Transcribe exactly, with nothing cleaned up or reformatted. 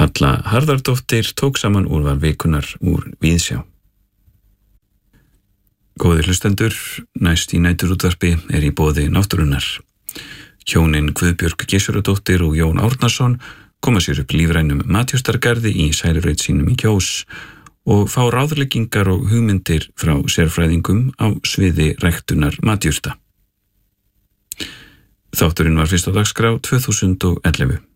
Halla Harðardóttir tók saman úrval vikunar úr Víðsjá. Góðir hlustendur, næst í næturútvarpi er í boði náttúrunnar. Hjónin Guðbjörg Gissurardóttir og Jón Árnason koma sér upp lífrænum matjurtargarði í sæluraut sínum í Kjós og fá ráðleggingar og hugmyndir frá sérfræðingum á sviði ræktunar matjurta. Þátturinn var fyrst á dagskrá tvö þúsund og ellefu.